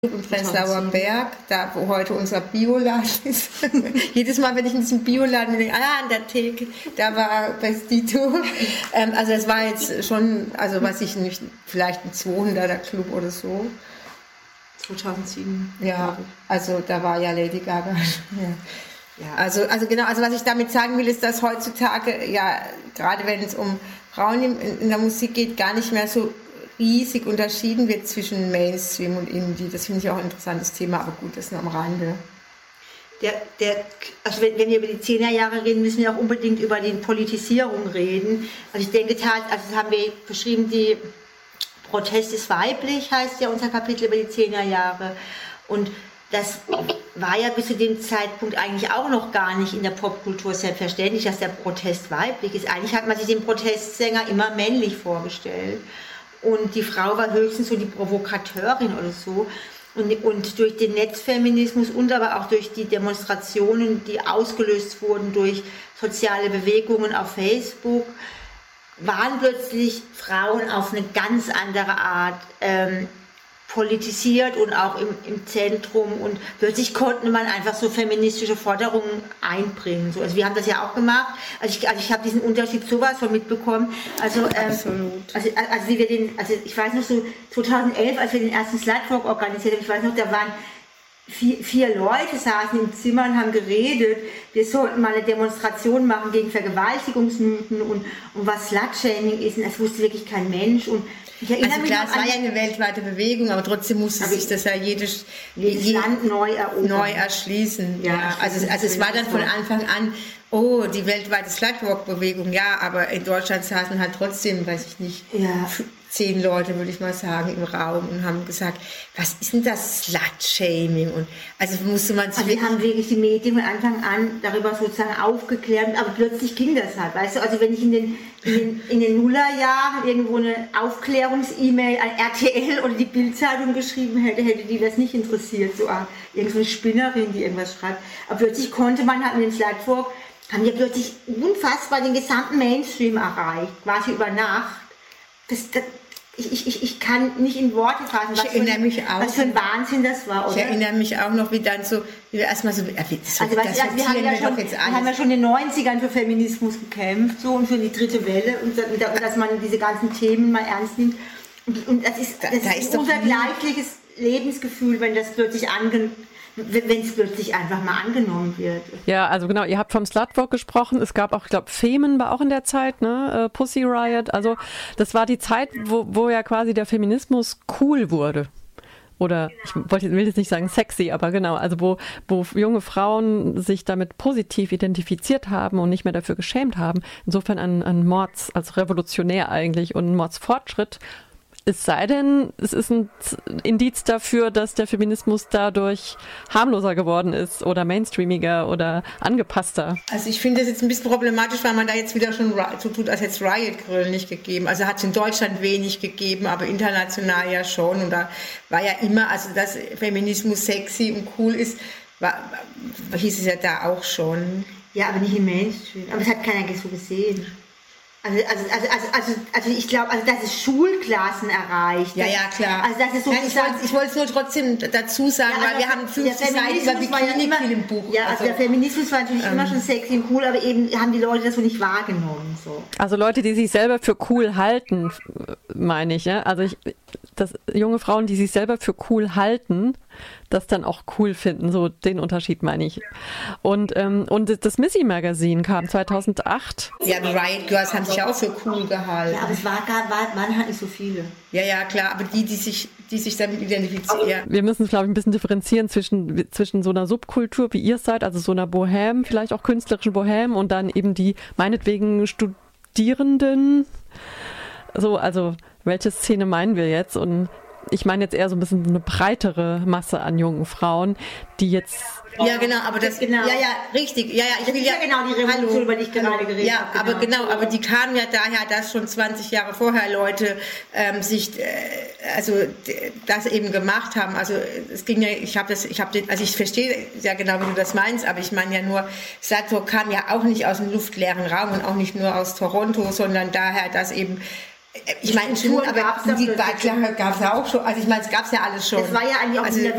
im Prenzlauer Berg, da wo heute unser Bioladen ist. Jedes Mal, wenn ich in diesem Bioladen denke, an der Theke, da war Bestito. Also es war jetzt schon, also weiß ich nicht, vielleicht ein 200er Club oder so. 2007. Ja, also da war ja Lady Gaga. Ja. Also genau, also was ich damit sagen will, ist, dass heutzutage, ja, gerade wenn es um Frauen in der Musik geht, gar nicht mehr so riesig unterschieden wird zwischen Mainstream und Indie. Das finde ich auch ein interessantes Thema, aber gut, das ist nur am Rande. Also wenn wir über die 10er Jahre reden, müssen wir auch unbedingt über die Politisierung reden. Also ich denke, also das haben wir beschrieben, die Protest ist weiblich, heißt ja unser Kapitel über die 10er Jahre. Und das war ja bis zu dem Zeitpunkt eigentlich auch noch gar nicht in der Popkultur selbstverständlich, dass der Protest weiblich ist. Eigentlich hat man sich den Protestsänger immer männlich vorgestellt. Und die Frau war höchstens so die Provokateurin oder so. Und durch den Netzfeminismus und aber auch durch die Demonstrationen, die ausgelöst wurden durch soziale Bewegungen auf Facebook, waren plötzlich Frauen auf eine ganz andere Art politisiert und auch im Zentrum, und plötzlich konnte man einfach so feministische Forderungen einbringen. So, also wir haben das ja auch gemacht. Also ich habe diesen Unterschied sowas von mitbekommen. Absolut. Also wie wir ich weiß noch so 2011, als wir den ersten Slutwalk organisiert haben, ich weiß noch, da waren 4 Leute saßen im Zimmer und haben geredet, wir sollten mal eine Demonstration machen gegen Vergewaltigungsmythen und was Slutshaming ist, und das wusste wirklich kein Mensch. Und ich erinnere mich klar, es war ja eine weltweite Bewegung, aber trotzdem musste sich das ja jedes Land neu erschließen. Ja. Also es war dann von Anfang an, die weltweite Slutwalk-Bewegung, ja, aber in Deutschland saßen halt trotzdem, weiß ich nicht, 10 Leute, würde ich mal sagen, im Raum und haben gesagt, was ist denn das Slut-Shaming? Und also musste man sich... Also wir haben wirklich die Medien von Anfang an darüber sozusagen aufgeklärt, aber plötzlich ging das halt, weißt du, also wenn ich in den Nullerjahren irgendwo eine Aufklärungs-E-Mail an RTL oder die Bild-Zeitung geschrieben hätte die das nicht interessiert, so irgendeine Spinnerin, die irgendwas schreibt, aber plötzlich konnte man halt mit dem Slutwalk, haben wir plötzlich unfassbar den gesamten Mainstream erreicht, quasi über Nacht. Ich kann nicht in Worte fassen, was für ein Wahnsinn das war, oder? Ich erinnere mich auch noch, wie wir erstmal so... Wir haben ja schon in den 90ern für Feminismus gekämpft, so, und für die dritte Welle, und dass man diese ganzen Themen mal ernst nimmt. Und das ist unser gleichliches Lebensgefühl, wenn es plötzlich einfach mal angenommen wird. Ja, also genau, ihr habt vom Slutwalk gesprochen, es gab auch, ich glaube, Femen war auch in der Zeit, ne? Pussy Riot, also das war die Zeit, wo ja quasi der Feminismus cool wurde. Oder ich will jetzt nicht sagen sexy, aber genau, also wo junge Frauen sich damit positiv identifiziert haben und nicht mehr dafür geschämt haben. Insofern ein Mords als revolutionär eigentlich und ein Mordsfortschritt. Es sei denn, es ist ein Indiz dafür, dass der Feminismus dadurch harmloser geworden ist oder mainstreamiger oder angepasster. Also ich finde das jetzt ein bisschen problematisch, weil man da jetzt wieder schon so tut, als hätte es Riot-Grille nicht gegeben. Also hat es in Deutschland wenig gegeben, aber international ja schon. Und da war ja immer, also dass Feminismus sexy und cool ist, hieß es ja da auch schon. Ja, aber nicht im Mainstream. Aber es hat keiner so gesehen. Also ich glaube, dass es Schulklassen erreicht. Ja, klar. Also das ist sozusagen, ich wollte es nur trotzdem dazu sagen, weil wir haben 50 Seiten über Bikini im Buch. Ja, also der Feminismus war natürlich immer schon sexy und cool, aber eben haben die Leute das so nicht wahrgenommen. So. Also Leute, die sich selber für cool halten, meine ich. Ja? Also junge Frauen, die sich selber für cool halten, das dann auch cool finden, so den Unterschied meine ich. Und das Missy Magazine kam 2008. Ja, die Riot Girls haben sich auch für cool gehalten. Ja, aber es waren halt nicht so viele. Ja, klar, aber die sich damit identifizieren. Ja. Wir müssen, glaube ich, ein bisschen differenzieren zwischen so einer Subkultur, wie ihr seid, also so einer Bohème, vielleicht auch künstlerischen Bohème, und dann eben die meinetwegen Studierenden. So, also welche Szene meinen wir jetzt? Und ich meine jetzt eher so ein bisschen eine breitere Masse an jungen Frauen, die jetzt... Ja, genau, aber das... Genau. Ja, richtig. Ja, ich will ja genau die Revolution, über die ich gerade geredet habe. Ja, aber die kamen ja daher, dass schon 20 Jahre vorher Leute das eben gemacht haben. Also es ging ja, ich verstehe ja genau, wie du das meinst, aber ich meine ja nur, Slutwalk kam ja auch nicht aus dem luftleeren Raum und auch nicht nur aus Toronto, sondern daher, dass eben Ich meine, Strukturen aber gab's da die plötzlich. gab es ja auch schon. Also ich meine, es gab es ja alles schon. Das war ja eigentlich auch also, in der